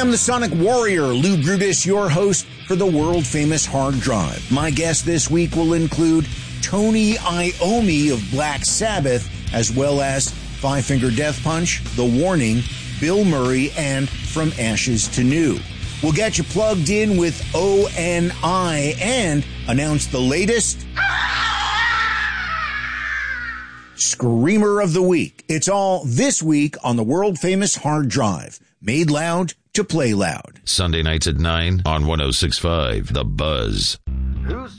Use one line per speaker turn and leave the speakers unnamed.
am the Sonic Warrior, Lou Brutus, your host for the world-famous Hard Drive. My guest this week will include Tony Iommi of Black Sabbath, as well as Five Finger Death Punch, The Warning, Bill Murray, and From Ashes to New. We'll get you plugged in with ONI and announce the latest Screamer of the Week. It's all this week on the world-famous Hard Drive. Made loud to play loud.
Sunday nights at 9 on 106.5 The Buzz.
Who's